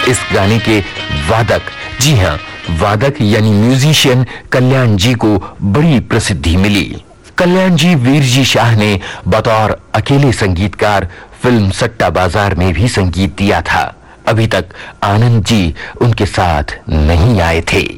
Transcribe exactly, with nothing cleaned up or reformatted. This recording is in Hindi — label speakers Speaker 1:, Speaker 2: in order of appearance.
Speaker 1: इस गाने के वादक, जी हाँ, वादक यानी म्यूजिशियन कल्याण जी को बड़ी प्रसिद्धि मिली। कल्याण जी वीर जी शाह ने बतौर अकेले संगीतकार फिल्म सट्टा बाजार में भी संगीत दिया था। अभी तक आनंद जी उनके साथ नहीं आए थे।